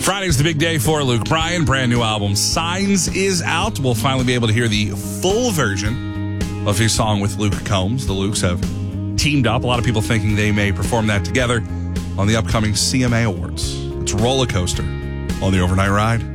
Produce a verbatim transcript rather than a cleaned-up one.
Friday's the big day for Luke Bryan. Brand new album, Signs, is out. We'll finally be able to hear the full version of his song with Luke Combs. The Lukes have teamed up. A lot of people thinking they may perform that together on the upcoming C M A Awards. It's Roller Coaster on the Overnight Ride.